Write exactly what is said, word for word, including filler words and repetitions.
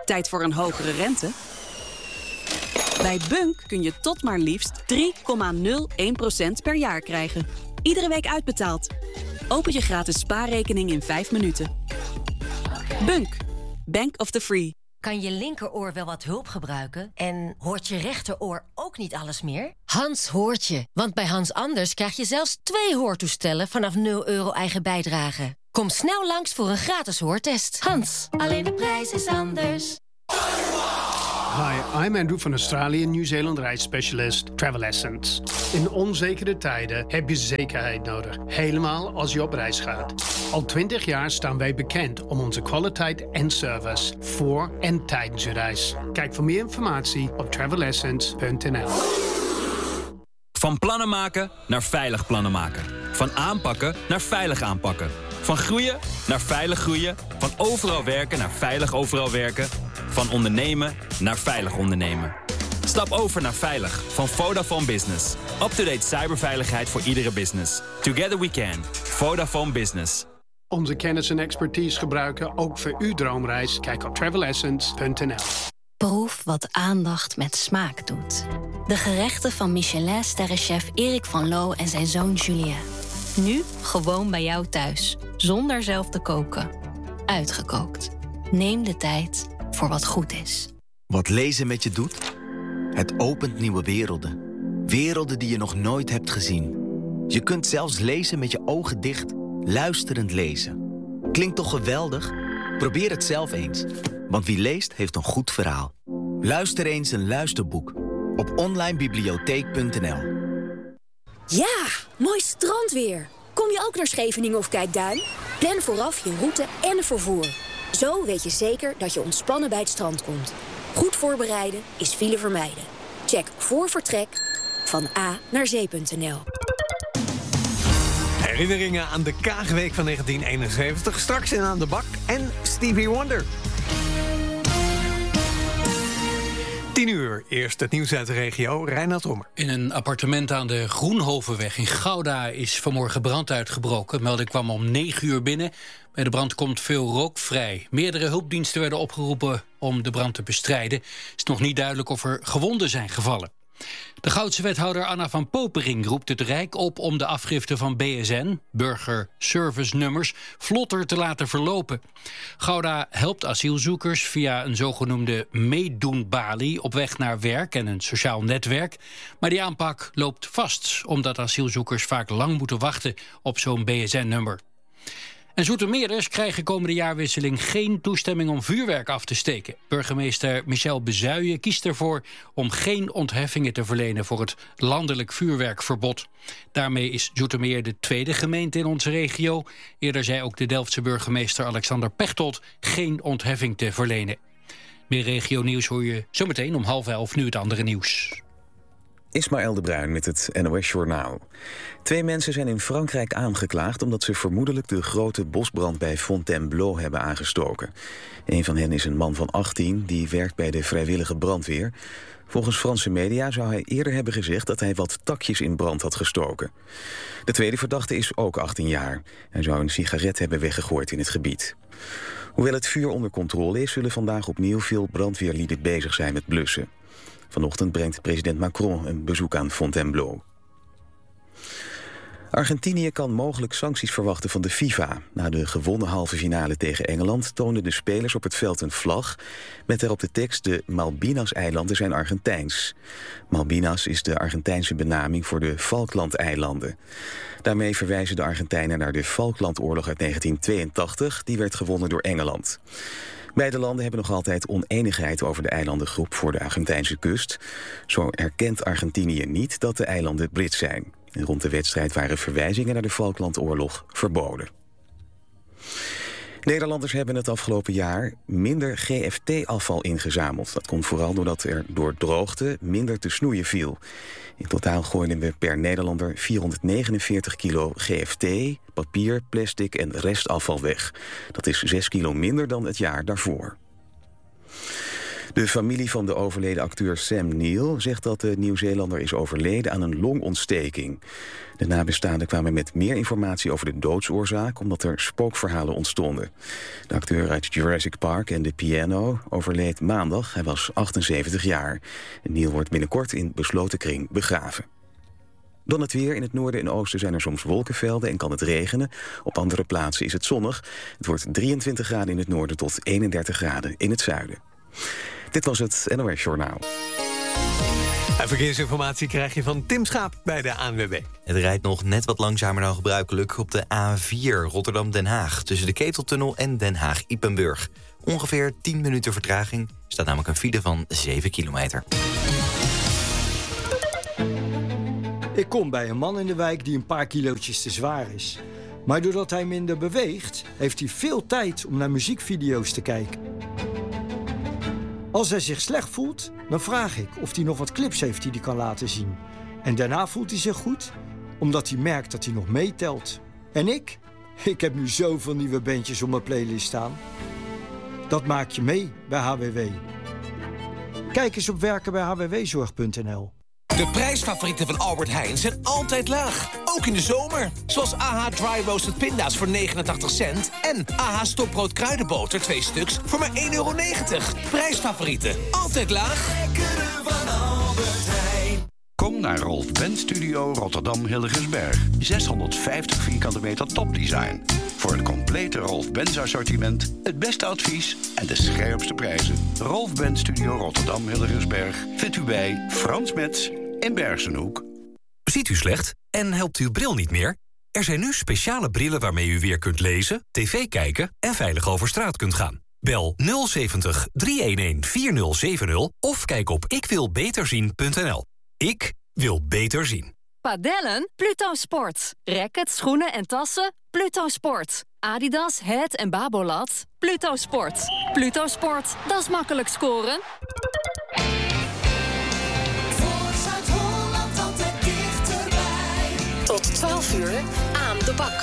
Tijd voor een hogere rente? Bij Bunk kun je tot maar liefst drie komma nul één procent per jaar krijgen. Iedere week uitbetaald. Open je gratis spaarrekening in vijf minuten. Bunk. Bank of the Free. Kan je linkeroor wel wat hulp gebruiken? En hoort je rechteroor ook niet alles meer? Hans hoort je. Want bij Hans Anders krijg je zelfs twee hoortoestellen vanaf nul euro eigen bijdrage. Kom snel langs voor een gratis hoortest. Hans, alleen de prijs is anders. Hi, I'm Andrew van Australië, Nieuw-Zeeland reisspecialist Travel Essence. In onzekere tijden heb je zekerheid nodig, helemaal als je op reis gaat. Al twintig jaar staan wij bekend om onze kwaliteit en service voor en tijdens je reis. Kijk voor meer informatie op travel essence punt n l. Van plannen maken naar veilig plannen maken. Van aanpakken naar veilig aanpakken. Van groeien naar veilig groeien. Van overal werken naar veilig overal werken. Van ondernemen naar veilig ondernemen. Stap over naar Veilig van Vodafone Business. Up-to-date cyberveiligheid voor iedere business. Together we can. Vodafone Business. Onze kennis en expertise gebruiken ook voor uw droomreis. Kijk op travel essence punt n l. Proef wat aandacht met smaak doet. De gerechten van Michelin-sterrenchef Erik van Loo en zijn zoon Julien. Nu gewoon bij jou thuis, zonder zelf te koken. Uitgekookt. Neem de tijd voor wat goed is. Wat lezen met je doet? Het opent nieuwe werelden. Werelden die je nog nooit hebt gezien. Je kunt zelfs lezen met je ogen dicht, luisterend lezen. Klinkt toch geweldig? Probeer het zelf eens. Want wie leest, heeft een goed verhaal. Luister eens een luisterboek. Op online bibliotheek punt n l. Ja, mooi strandweer. Kom je ook naar Scheveningen of Kijkduin? Plan vooraf je route en vervoer. Zo weet je zeker dat je ontspannen bij het strand komt. Goed voorbereiden is file vermijden. Check voor vertrek van A naar zee punt n l. Herinneringen aan de Kaagweek van negentien eenenzeventig. Straks in Aan de Bak en Stevie Wonder. tien uur, eerst het nieuws uit de regio, Reinhard Rommer. In een appartement aan de Groenhovenweg in Gouda is vanmorgen brand uitgebroken. Melding kwam om negen uur binnen. Bij de brand komt veel rook vrij. Meerdere hulpdiensten werden opgeroepen om de brand te bestrijden. Het is nog niet duidelijk of er gewonden zijn gevallen. De Goudse wethouder Anna van Popering roept het Rijk op om de afgifte van B S N, burgerservice-nummers, vlotter te laten verlopen. Gouda helpt asielzoekers via een zogenoemde meedoenbalie op weg naar werk en een sociaal netwerk. Maar die aanpak loopt vast, omdat asielzoekers vaak lang moeten wachten op zo'n B S N-nummer. En Zoetermeerders krijgen komende jaarwisseling geen toestemming om vuurwerk af te steken. Burgemeester Michel Bezuijen kiest ervoor om geen ontheffingen te verlenen voor het landelijk vuurwerkverbod. Daarmee is Zoetermeer de tweede gemeente in onze regio. Eerder zei ook de Delftse burgemeester Alexander Pechtold geen ontheffing te verlenen. Meer regionieuws hoor je zometeen om half elf, nu het andere nieuws. Ismaël de Bruin met het N O S-journaal. Twee mensen zijn in Frankrijk aangeklaagd omdat ze vermoedelijk de grote bosbrand bij Fontainebleau hebben aangestoken. Een van hen is een man van achttien die werkt bij de vrijwillige brandweer. Volgens Franse media zou hij eerder hebben gezegd dat hij wat takjes in brand had gestoken. De tweede verdachte is ook achttien jaar. Hij zou een sigaret hebben weggegooid in het gebied. Hoewel het vuur onder controle is, zullen vandaag opnieuw veel brandweerlieden bezig zijn met blussen. Vanochtend brengt president Macron een bezoek aan Fontainebleau. Argentinië kan mogelijk sancties verwachten van de FIFA. Na de gewonnen halve finale tegen Engeland toonden de spelers op het veld een vlag met daarop de tekst: de Malvinas-eilanden zijn Argentijns. Malvinas is de Argentijnse benaming voor de Falklandeilanden. Daarmee verwijzen de Argentijnen naar de Falklandoorlog uit negentien tweeëntachtig, die werd gewonnen door Engeland. Beide landen hebben nog altijd oneenigheid over de eilandengroep voor de Argentijnse kust. Zo erkent Argentinië niet dat de eilanden Brits zijn. En rond de wedstrijd waren verwijzingen naar de Falklandoorlog verboden. Nederlanders hebben het afgelopen jaar minder G F T-afval ingezameld. Dat komt vooral doordat er door droogte minder te snoeien viel. In totaal gooiden we per Nederlander vierhonderdnegenenveertig kilo G F T, papier, plastic en restafval weg. Dat is zes kilo minder dan het jaar daarvoor. De familie van de overleden acteur Sam Neill zegt dat de Nieuw-Zeelander is overleden aan een longontsteking. De nabestaanden kwamen met meer informatie over de doodsoorzaak omdat er spookverhalen ontstonden. De acteur uit Jurassic Park en The Piano overleed maandag. Hij was achtenzeventig jaar. Neill wordt binnenkort in besloten kring begraven. Dan het weer. In het noorden en oosten zijn er soms wolkenvelden en kan het regenen. Op andere plaatsen is het zonnig. Het wordt drieëntwintig graden in het noorden tot eenendertig graden in het zuiden. Dit was het N O S Journaal. En verkeersinformatie krijg je van Tim Schaap bij de A N W B. Het rijdt nog net wat langzamer dan gebruikelijk op de A vier Rotterdam-Den Haag... tussen de Keteltunnel en Den Haag-Ypenburg. Ongeveer tien minuten vertraging. Er staat namelijk een file van zeven kilometer. Ik kom bij een man in de wijk die een paar kilootjes te zwaar is. Maar doordat hij minder beweegt, heeft hij veel tijd om naar muziekvideo's te kijken. Als hij zich slecht voelt, dan vraag ik of hij nog wat clips heeft die hij kan laten zien. En daarna voelt hij zich goed, omdat hij merkt dat hij nog meetelt. En ik? Ik heb nu zoveel nieuwe bandjes op mijn playlist staan. Dat maak je mee bij H W W. Kijk eens op werken bij h w w zorg punt n l. De prijsfavorieten van Albert Heijn zijn altijd laag. Ook in de zomer. Zoals A H Dry Roasted Pinda's voor negenentachtig cent. En A H Stokbrood Kruidenboter, twee stuks, voor maar één euro negentig. Prijsfavorieten. Altijd laag. Lekkere van Albert Heijn. Kom naar Rolf Benz Studio Rotterdam Hillegersberg. zeshonderdvijftig vierkante meter topdesign. Voor het complete Rolf Benz assortiment, het beste advies en de scherpste prijzen. Rolf Benz Studio Rotterdam Hillegersberg vindt u bij Frans Metz in Bergenhoek. Ziet u slecht en helpt uw bril niet meer? Er zijn nu speciale brillen waarmee u weer kunt lezen, tv kijken en veilig over straat kunt gaan. Bel nul zeventig, driehonderdelf, vierduizend of kijk op ik wil beter zien punt n l. Ik wil beter zien. Padellen? Pluto Sport. Rackets, schoenen en tassen? Pluto Sport. Adidas, Het en Babolat? Pluto Sport. Pluto Sport, dat is makkelijk scoren. Voor Zuid-Holland altijd dichterbij. Tot twaalf uur aan de bak.